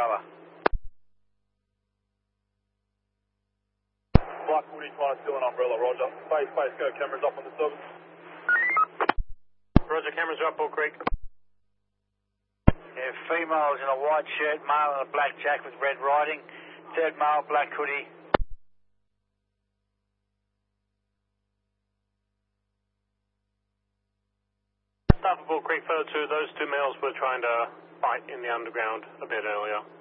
Brother. Black Woody trying to steal an umbrella, roger. Space, go, cameras up on the service. Roger, cameras are up, Bull Creek. Yeah, females in a white shirt, male in a black jacket with red writing. Third male, black hoodie. Staff of Bull Creek, further to those two males were trying to fight in the underground a bit earlier.